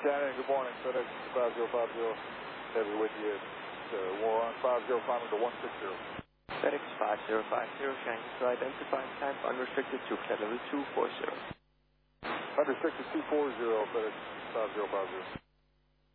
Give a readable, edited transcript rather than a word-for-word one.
Shannon, good morning. FedEx 5050, heavy with you at War on 50 climbing to 160. FedEx 5050, Shannon, to identify type unrestricted to flight level 240. Unrestricted 240, FedEx 5050.